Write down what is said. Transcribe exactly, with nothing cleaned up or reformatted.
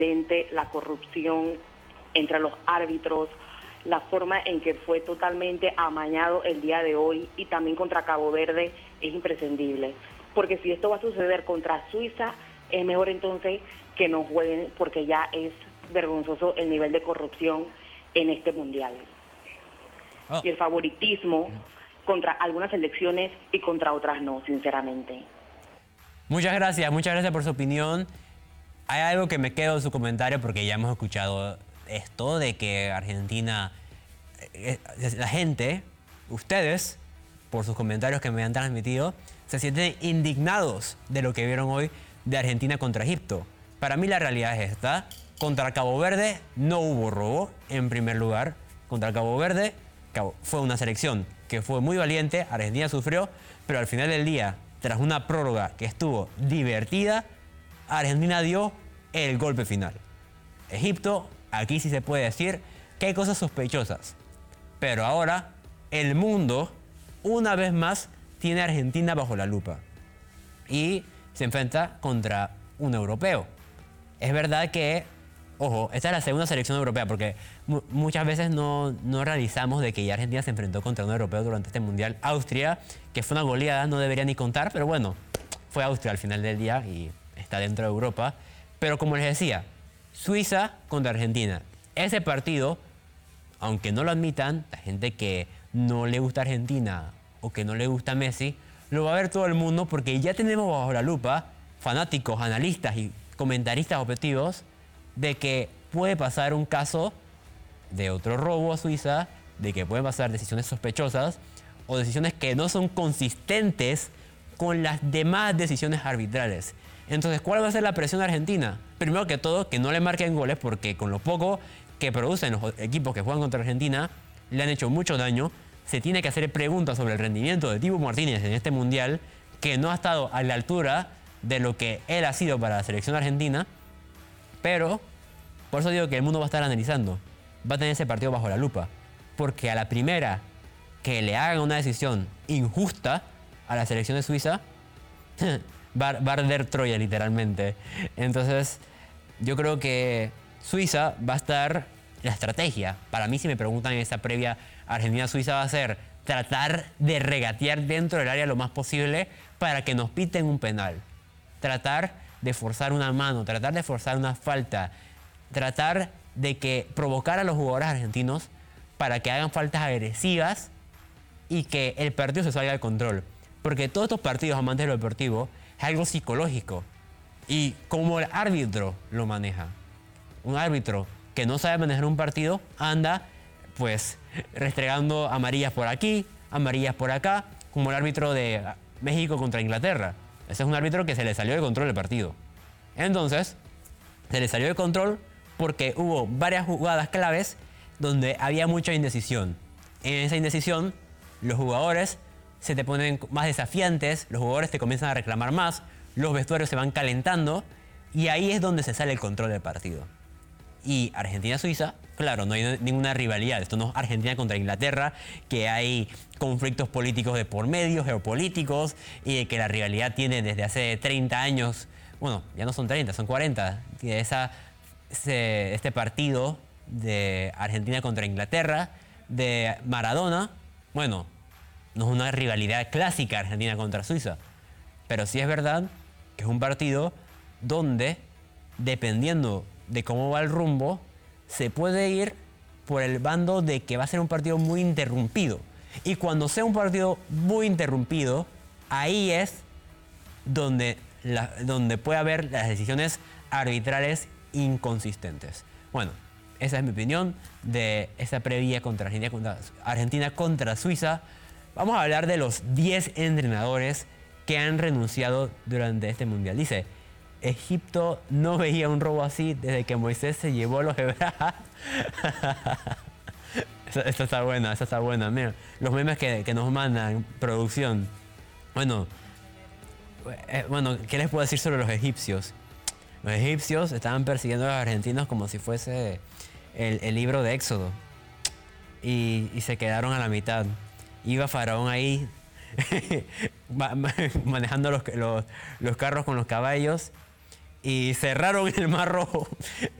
la corrupción entre los árbitros, la forma en que fue totalmente amañado el día de hoy y también contra Cabo Verde es imprescindible. Porque si esto va a suceder contra Suiza, es mejor entonces que no jueguen porque ya es vergonzoso el nivel de corrupción en este mundial. Oh. Y el favoritismo contra algunas elecciones y contra otras no, sinceramente. Muchas gracias, muchas gracias por su opinión. Hay algo que me quedo de su comentario porque ya hemos escuchado esto de que Argentina, eh, la gente, ustedes, por sus comentarios que me han transmitido, se sienten indignados de lo que vieron hoy de Argentina contra Egipto. Para mí la realidad es esta. Contra Cabo Verde no hubo robo, en primer lugar. Contra Cabo Verde fue una selección que fue muy valiente, Argentina sufrió, pero al final del día, tras una prórroga que estuvo divertida, Argentina dio el golpe final. Egipto, aquí sí se puede decir que hay cosas sospechosas. Pero ahora, el mundo, una vez más, tiene a Argentina bajo la lupa. Y se enfrenta contra un europeo. Es verdad que, ojo, esta es la segunda selección europea, porque mu muchas veces no, no realizamos de que ya Argentina se enfrentó contra un europeo durante este mundial. Austria, que fue una goleada, no debería ni contar, pero bueno, fue Austria al final del día y está dentro de Europa. Pero como les decía, Suiza contra Argentina. Ese partido, aunque no lo admitan, la gente que no le gusta Argentina o que no le gusta Messi, lo va a ver todo el mundo porque ya tenemos bajo la lupa fanáticos, analistas y comentaristas objetivos de que puede pasar un caso de otro robo a Suiza, de que pueden pasar decisiones sospechosas o decisiones que no son consistentes con las demás decisiones arbitrales. Entonces, ¿cuál va a ser la presión argentina? Primero que todo, que no le marquen goles porque con lo poco que producen los equipos que juegan contra Argentina, le han hecho mucho daño. Se tiene que hacer preguntas sobre el rendimiento de Dibu Martínez en este mundial, que no ha estado a la altura de lo que él ha sido para la selección argentina. Pero, por eso digo que el mundo va a estar analizando. Va a tener ese partido bajo la lupa. Porque a la primera que le hagan una decisión injusta a la selección de Suiza, va, va a arder Troya literalmente. Entonces, yo creo que Suiza va a estar... La estrategia, para mí si me preguntan en esa previa Argentina-Suiza, va a ser tratar de regatear dentro del área lo más posible para que nos piten un penal. Tratar de forzar una mano, tratar de forzar una falta, tratar de que provocar a los jugadores argentinos para que hagan faltas agresivas y que el partido se salga del control. Porque todos estos partidos, amantes de lo deportivo, es algo psicológico. Y como el árbitro lo maneja, un árbitro que no sabe manejar un partido, anda pues restregando amarillas por aquí, amarillas por acá, como el árbitro de México contra Inglaterra. Ese es un árbitro que se le salió de control el partido. Entonces, se le salió de control porque hubo varias jugadas claves donde había mucha indecisión. En esa indecisión, los jugadores se te ponen más desafiantes, los jugadores te comienzan a reclamar más, los vestuarios se van calentando y ahí es donde se sale el control del partido. Y Argentina-Suiza, claro, no hay ninguna rivalidad. Esto no es Argentina contra Inglaterra, que hay conflictos políticos de por medio, geopolíticos, y que la rivalidad tiene desde hace treinta años, bueno, ya no son treinta, son cuarenta, que esa, ese, este partido de Argentina contra Inglaterra, de Maradona, bueno, no es una rivalidad clásica Argentina contra Suiza, pero sí es verdad que es un partido donde, dependiendo de cómo va el rumbo, se puede ir por el bando de que va a ser un partido muy interrumpido. Y cuando sea un partido muy interrumpido, ahí es donde, la, donde puede haber las decisiones arbitrales inconsistentes. Bueno, esa es mi opinión de esa previa contra Argentina, contra Argentina contra Suiza. Vamos a hablar de los diez entrenadores que han renunciado durante este mundial. Dice: Egipto no veía un robo así desde que Moisés se llevó a los hebreos. esta, esta está buena, esta está buena. Mira, los memes que, que nos mandan, producción. Bueno, eh, bueno, ¿qué les puedo decir sobre los egipcios? Los egipcios estaban persiguiendo a los argentinos como si fuese el, el libro de Éxodo. Y, y se quedaron a la mitad. Iba Faraón ahí manejando los, los, los carros con los caballos. y cerraron el Mar Rojo